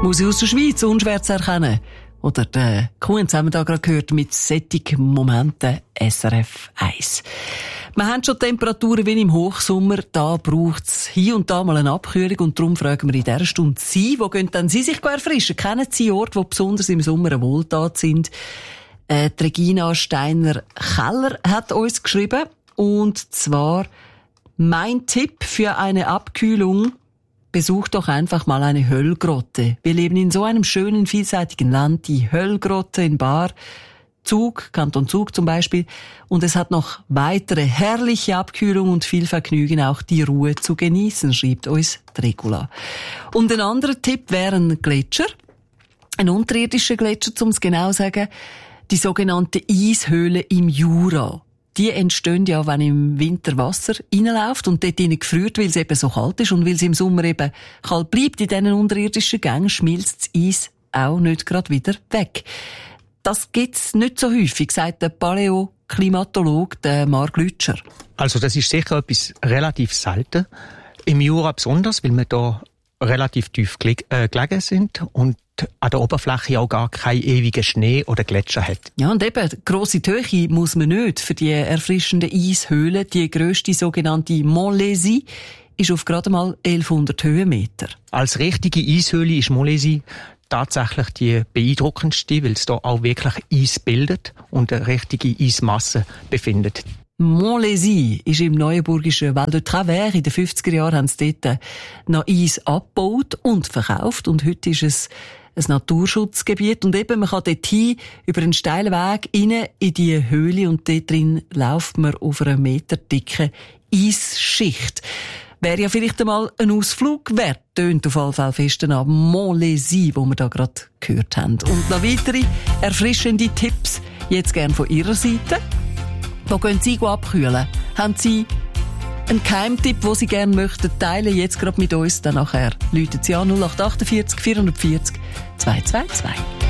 Musik aus der Schweiz, unschwer zu erkennen. Oder der Kunz haben wir da gerade gehört mit sättigen Momenten SRF 1. Wir haben schon Temperaturen wie im Hochsommer. Da braucht es hier und da mal eine Abkühlung. Und darum fragen wir in dieser Stunde Sie, wo gehen denn Sie sich erfrischen? Kennen Sie Orte, die besonders im Sommer eine Wohltat sind? Die Regina Steiner-Keller hat uns geschrieben. Und zwar, mein Tipp für eine Abkühlung: Besuch doch einfach mal eine Höllgrotte. Wir leben in so einem schönen, vielseitigen Land, die Höllgrotte in Baar, Zug, Kanton Zug zum Beispiel. Und es hat noch weitere herrliche Abkühlung und viel Vergnügen, auch die Ruhe zu genießen, schreibt uns Regula. Und ein anderer Tipp wäre ein Gletscher. Ein unterirdischer Gletscher, um es genau zu sagen. Die sogenannte Eishöhle im Jura. Die entstehen ja, wenn im Winter Wasser reinläuft und dort drinnen gefriert, weil es eben so kalt ist und weil es im Sommer eben kalt bleibt. In diesen unterirdischen Gängen schmilzt das Eis auch nicht gerade wieder weg. Das gibt's nicht so häufig, sagt der Paläoklimatologe, der Marc Lütscher. Also das ist sicher etwas relativ selten. Im Jura besonders, weil wir da relativ tief gelegen sind und an der Oberfläche auch gar keinen ewigen Schnee oder Gletscher hat. Ja, und eben, grosse Höhe muss man nicht für die erfrischenden Eishöhlen. Die grösste sogenannte Montlésie ist auf gerade mal 1100 Höhenmeter. Als richtige Eishöhle ist Montlésie tatsächlich die beeindruckendste, weil es da auch wirklich Eis bildet und eine richtige Eismasse befindet. Montlésie ist im neuenburgischen Val de Travers. In den 50er Jahren haben sie dort noch Eis abgebaut und verkauft. Und heute ist es ein Naturschutzgebiet. Und eben, man kann dort hin, über einen steilen Weg, rein in die Höhle. Und dort drin läuft man auf einer meterdicken Eisschicht. Wäre ja vielleicht einmal ein Ausflug wert. Tönt auf jeden Fall fest an Montlésie, wo wir da gerade gehört haben. Und noch weitere erfrischende Tipps jetzt gern von Ihrer Seite. Wo gehen Sie abkühlen? Haben Sie einen Geheimtipp, den Sie gerne möchten teilen, jetzt gerade mit uns? Dann nachher läuten Sie an 0848 440 222.